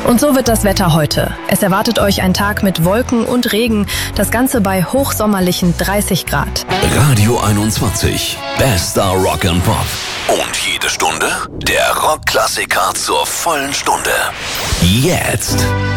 Und so wird das Wetter heute. Es erwartet euch ein Tag mit Wolken und Regen, das Ganze bei hochsommerlichen 30 Grad. Radio 21, bester Rock and Pop. Und jede Stunde der Rockklassiker zur vollen Stunde. Jetzt.